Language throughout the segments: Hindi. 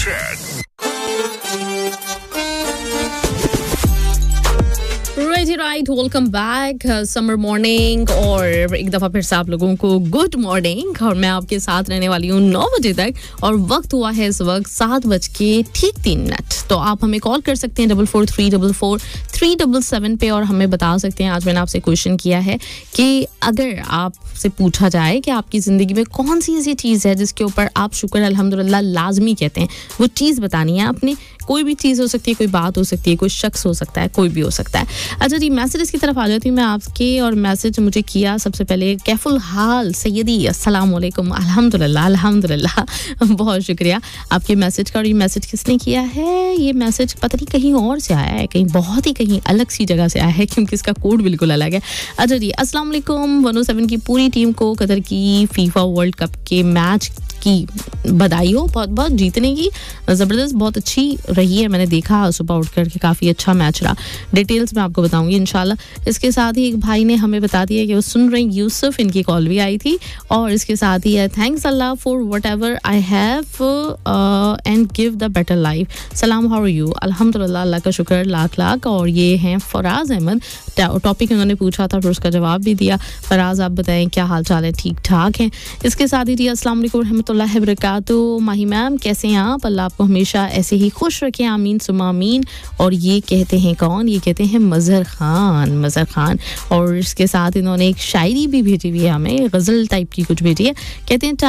Right welcome back summer morning और एक दफ़ा फिर से आप लोगों को गुड मॉर्निंग और मैं आपके साथ रहने वाली हूँ 9 बजे तक और वक्त हुआ है इस वक्त 7:03 तो आप हमें कॉल कर सकते हैं 44344377 पे और हमें बता सकते हैं। आज मैंने आपसे क्वेश्चन किया है कि अगर आपसे पूछा जाए कि आपकी ज़िंदगी में कौन सी ऐसी चीज़ है जिसके ऊपर आप शुक्र अल्हम्दुलिल्लाह लाजमी कहते हैं, वो चीज़ बतानी है आपने। कोई भी चीज़ हो सकती है, कोई बात हो सकती है, कोई शख्स हो सकता है, कोई भी हो सकता है। अच्छा जी, मैसेजेस की तरफ आ जाती हूँ मैं आपके और मैसेज मुझे किया सबसे पहले कैफुल हाल सैयदी अस्सलाम वालेकुम अल्हम्दुलिल्लाह अल्हम्दुलिल्लाह बहुत शुक्रिया आपके मैसेज का। और ये मैसेज किसने किया है? ये मैसेज पता नहीं कहीं और से आया है, कहीं बहुत ही कहीं अलग सी जगह से आया है क्योंकि इसका कोड बिल्कुल अलग है। अच्छा जी, अस्सलाम वालेकुम 107 की पूरी टीम को कतर की फीफा वर्ल्ड कप के मैच की बधाई हो बहुत बहुत, जीतने की ज़बरदस्त बहुत अच्छी रही है। मैंने देखा सुबह उठ करके काफ़ी अच्छा मैच रहा, डिटेल्स मैं आपको बताऊंगी इंशाल्लाह। इसके साथ ही एक भाई ने हमें बता दिया कि वो सुन रहे हैं, यूसुफ, इनकी कॉल भी आई थी। और इसके साथ ही है thanks Allah for what ever I have and give the better life, सलाम हाउ आर यू, अल्हम्दुलिल्लाह अल्लाह का शुक्र लाख लाख। और ये हैं फराज अहमद, टॉपिक उन्होंने पूछा था फिर उसका जवाब भी दिया। फराज आप बताएं क्या हाल चाल है, ठीक ठाक हैं? इसके साथ ही जी अस्सलाम वालेकुम रहमतुल्लाहि व बरकातुहू, माही मैम कैसे हैं आप? अल्लाह आपको हमेशा ऐसे ही खुश रखें, आमीन सुम्मा आमीन। और ये कहते हैं कौन? ये कहते हैं मज़हर खान। और इसके साथ इन्होंने एक शायरी भी भेजी हुई है हमें, गज़ल टाइप की कुछ भेजी है। कहते हैं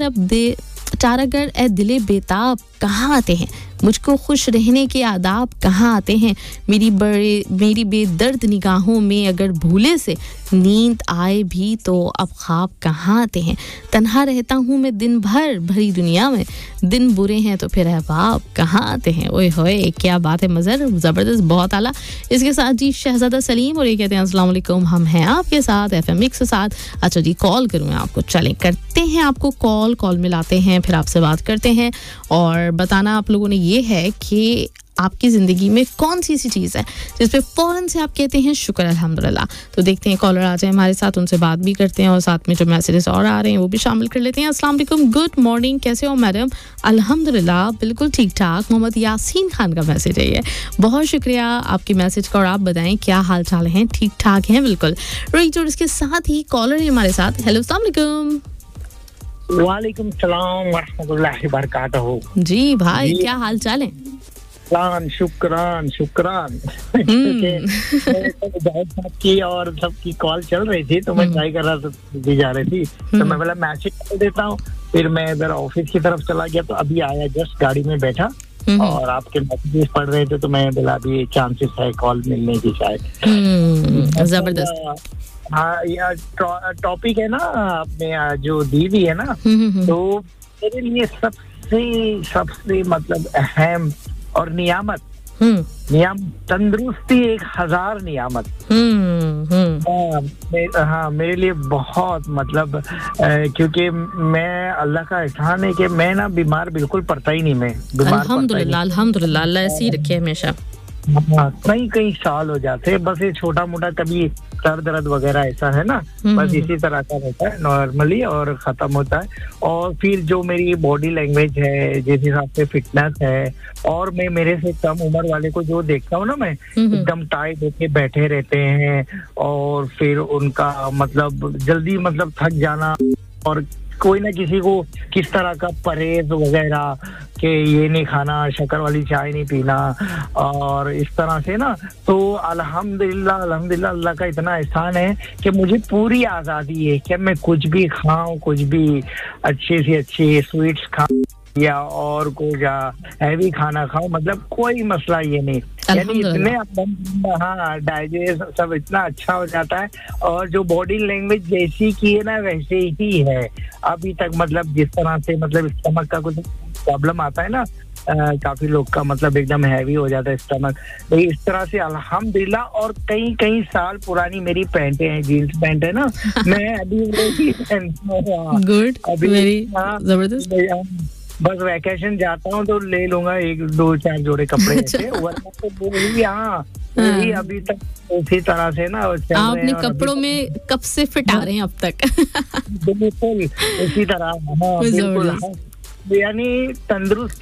चारागर ए दिले बेताब कहाँ आते हैं, मुझको खुश रहने के आदाब कहाँ आते हैं, मेरी बेदर्द निगाहों में अगर भूले से नींद आए भी तो अब ख्वाब कहाँ आते हैं, तन्हा रहता हूँ मैं दिन भर भरी दुनिया में, दिन बुरे हैं तो फिर अहबाब कहाँ आते हैं। ओए होए क्या बात है, मज़र ज़बरदस्त बहुत आला। इसके साथ जी शहजादा सलीम और ये कहते हैं अस्सलाम वालेकुम, हम हैं आपके साथ FM मिक्स के साथ। अच्छा जी, कॉल करूँ मैं आपको, चलें करते हैं आपको कॉल मिलाते हैं, फिर आपसे बात करते हैं और बताना आप लोगों ने ये है कि आपकी ज़िंदगी में कौन सी ऐसी चीज़ है जिस पे फ़ौरन से आप कहते हैं शुक्र अल्हम्दुलिल्लाह। तो देखते हैं कॉलर आ जाए हमारे साथ, उनसे बात भी करते हैं और साथ में जो मैसेजेस और आ रहे हैं वो भी शामिल कर लेते हैं। अस्सलाम वालेकुम, गुड मॉर्निंग, कैसे हो मैडम? अल्हम्दुलिल्लाह बिल्कुल ठीक ठाक। मोहम्मद यासीन खान का मैसेज है ये, बहुत शुक्रिया आपके मैसेज का। और आप बताएं क्या हाल चाल हैं? ठीक ठाक हैं बिल्कुल। राइट, और इसके साथ ही कॉलर है हमारे साथ। हेलो अस्सलाम वालेकुम। वालेकुम सलाम व रहमतुल्लाहि व बरकातहू। जी भाई क्या हाल चाल है? शुक्रान की और सबकी कॉल चल रही थी तो मैं ट्राई कर रहा था, दी जा रही थी तो मैं बोला मैसेज कर देता हूँ। फिर मैं इधर ऑफिस की तरफ चला गया तो अभी आया, जस्ट गाड़ी में बैठा और आपके मैसेजेस पढ़ रहे थे तो मैं बोला अभी चांसेस है कॉल मिलने की शायद। जबरदस्त। हाँ, यह टॉपिक है ना आपने जो दी हुई है ना, तो मेरे लिए सबसे मतलब अहम और नियामत तंदुरुस्ती 1000 नियामत। हाँ, मेरे लिए बहुत मतलब क्योंकि मैं अल्लाह का एहसान है कि मैं ना बीमार बिल्कुल पड़ता ही नहीं। मैं बीमार अल्हम्दुलिल्लाह अल्हम्दुलिल्लाह, अल्लाह ऐसे ही रखे हमेशा। हाँ, कई साल हो जाते हैं, बस ये छोटा मोटा कभी सर दर्द वगैरह ऐसा है ना, बस इसी तरह का रहता है नॉर्मली और खत्म होता है। और फिर जो मेरी बॉडी लैंग्वेज है, जिस हिसाब से फिटनेस है, और मैं मेरे से कम उम्र वाले को जो देखता हूँ ना, मैं एकदम टाइट होके बैठे रहते हैं और फिर उनका मतलब जल्दी मतलब थक जाना और कोई ना किसी को किस तरह का परहेज वगैरह कि ये नहीं खाना, शक्कर वाली चाय नहीं पीना और इस तरह से ना, तो अल्हम्दुलिल्लाह अल्लाह का इतना एहसान है कि मुझे पूरी आज़ादी है कि मैं कुछ भी खाऊं, कुछ भी अच्छे से अच्छे स्वीट्स खाऊं या और कुछ हैवी खाना खाऊं, मतलब कोई मसला ये नहीं। यानी इतने हाँ डाइजेस्ट सब इतना अच्छा हो जाता है और जो बॉडी लैंग्वेज जैसी की है ना वैसे ही है अभी तक। मतलब जिस तरह से मतलब स्टमक का कुछ प्रॉब्लम आता है ना, काफी लोग का मतलब एकदम हैवी हो जाता है स्टमक, तो इस तरह से अल्हम्दुलिल्लाह। और कई साल पुरानी मेरी पैंटें हैं, जीन्स पैंट है ना, मैं अभी गुड, वेरी जबरदस्त। बस वैकेशन जाता हूँ तो ले लूंगा 1-2-4 जोड़े कपड़े ऐसे, वरना तो वही वही अभी तक उसी तरह से ना आप अपने कपड़ों में कब से फिट आ रहे हैं अब तक? बिल्कुल इसी तरह। हाँ, बिल्कुल। यानी तंदुरुस्त